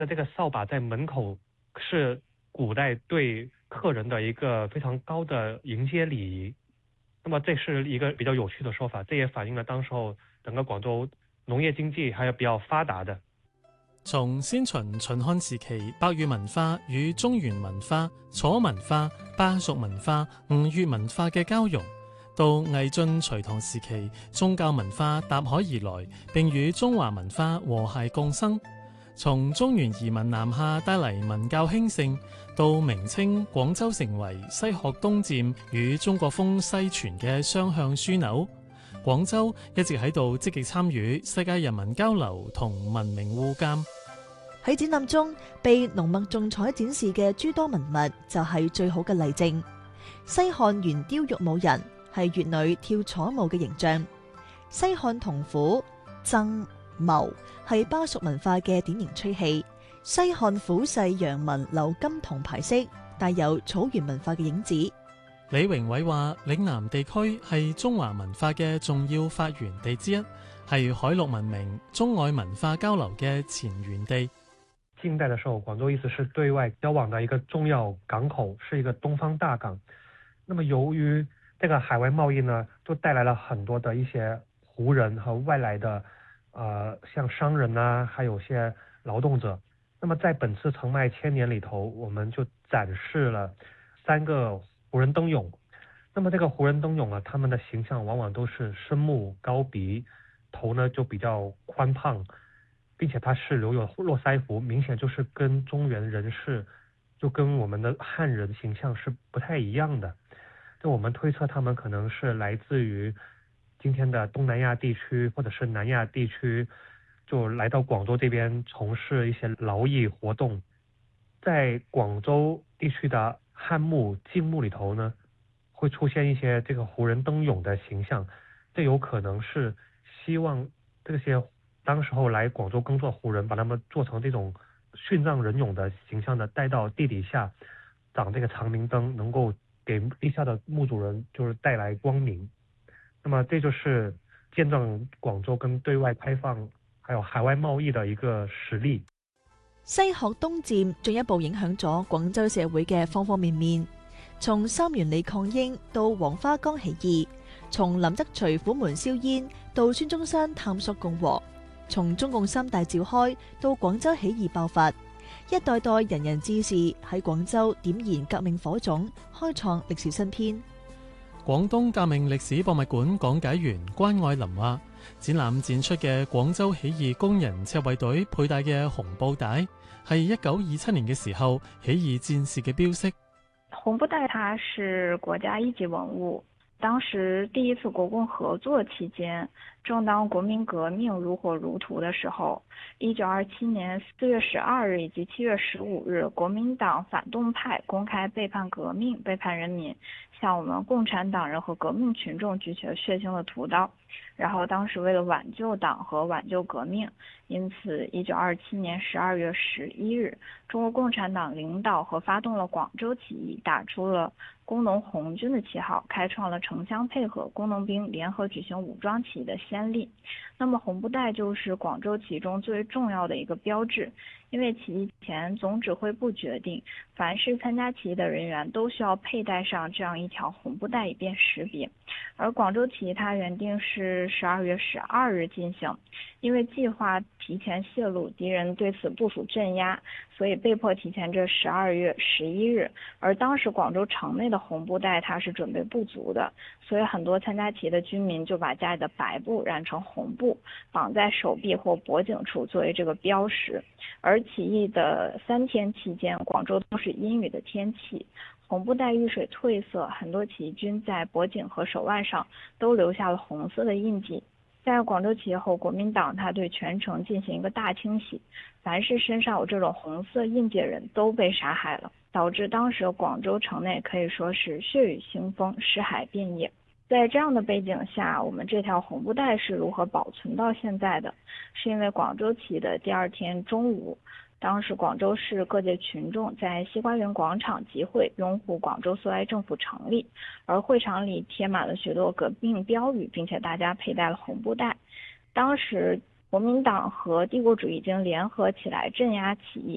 那这个扫把在门口是古代对客人的一个非常高的迎接礼仪。那么这是一个比较有趣的说法，这也反映了当时候整个廣州農業經濟還有比較發達的。 從先秦秦漢時期百越文化與中原文化、楚文化、巴蜀文化、吳越文化嘅交融，到魏晉隋唐時期宗教文化搭海而來，並與中華文化和諧共生。從中原移民南下帶嚟文教興盛，到明清廣州成為西學東漸與中國風西傳嘅雙向樞紐。廣州一直喺度積極參與世界人民交流同文明互鑑。 喺展覽中被濃墨重彩展示嘅諸多文物就係最好嘅例證。西漢懸雕玉舞人係粵女跳楚舞嘅形象。西漢銅釜、箏、謀係巴蜀文化嘅典型吹器。西漢府誓陽紋鎏金銅牌飾帶有草原文化嘅影子。 李榮偉話：嶺南地區係中華文化嘅重要發源地之一，係海陸文明、中外文化交流嘅前源地。 近代的時候，廣州一直是對外交往的一個重要港口，是一個東方大港。那麼由於這個海外貿易呢，就帶來了很多的一些胡人和外來的像商人啊，還有些勞動者。那麼在本次澄邁千年裏頭，我們就展示了3個胡人燈俑。那麼這個胡人燈俑啊，他們的形象往往都是深目高鼻，頭呢就比較寬胖，並且它是留有絡腮胡，明顯就是跟中原人士，就跟我們的漢人形象是不太一樣的。就我們推測他們可能是來自於今天的東南亞地區或者是南亞地區，就來到廣州這邊從事一些勞役活動。在廣州地區的漢墓、晉墓裏頭呢，會出現一些這個胡人燈俑的形象，這有可能是希望這些當時候來廣州耕作胡人，把他們做成這種殉葬人俑的形象的，帶到地底下長這個長明燈，能夠給地下的墓主人就是帶來光明。那麼這就是見證廣州跟對外開放還有海外貿易的一個實例。 西學東漸進一步影響咗廣州社會嘅方方面面，從三元里抗英到黃花崗起義，從林則徐虎門銷煙到孫中山探索共和，從中共3大召開到廣州起義爆發，一代代仁人志士喺廣州點燃革命火種，開創歷史新篇。 廣東革命歷史博物館講解員關愛林話：展覽展出嘅廣州起義工人赤衛隊佩戴嘅紅布帶，係1927年嘅時候起義戰士嘅標識。 紅布帶它是國家一級文物，當時第一次國共合作期間，正當國民革命如火如荼的時候，1927年4月12日以及7月15日，國民黨反動派公開背叛革命、背叛人民，向我們共產黨人和革命群眾舉起了血腥的屠刀。然後當時為了挽救黨和挽救革命，因此1927年12月11日，中國共產黨領導和發動了廣州起義，打出了工農紅軍的旗號，開創了城鄉配合、工農兵聯合舉行武裝起義的先例。那麼紅布帶就是廣州起義中最重要的一個標誌，因為起義前總指揮部決定，凡是參加起義的人員都需要佩戴上這樣一條紅布帶以便識別。而廣州起義它原定是12月12日進行，因為計劃提前泄露，敵人對此部署鎮壓，所以被迫提前至12月11日。而當時廣州城內的紅布帶它是準備不足的，所以很多參加起義的軍民就把家裡的白布染成紅布，綁在手臂或脖頸處作為這個標識。而起義的3天期間，廣州都是陰雨的天氣，紅布帶遇水褪色，很多起義軍在脖頸和手腕上都留下了紅色的印記。在廣州起義後，國民黨他對全城進行一個大清洗，凡是身上有這種紅色印記的人都被殺害了，導致當時廣州城內可以說是血雨腥風，屍骸遍野。在這樣的背景下，我們這條紅布帶是如何保存到現在的？是因為廣州起義的第2天中午，當時廣州市各界群眾在西瓜園廣場集會，擁護廣州蘇維埃政府成立，而會場裡貼滿了許多革命標語，並且大家佩戴了紅布帶。當時國民黨和帝國主義已經聯合起來鎮壓起義。